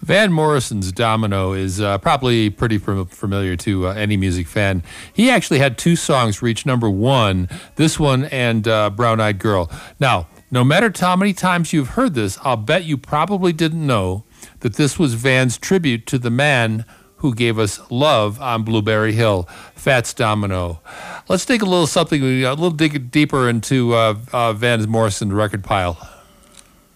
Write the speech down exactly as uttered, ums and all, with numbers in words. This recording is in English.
Van Morrison's Domino is uh, probably pretty fam- familiar to uh, any music fan. He actually had two songs reach number one, this one and uh, Brown Eyed Girl. Now, no matter how many times you've heard this, I'll bet you probably didn't know that this was Van's tribute to the man who gave us Love on Blueberry Hill, Fats Domino. Let's take a little something, a little dig deeper into uh, uh, Van Morrison's record pile.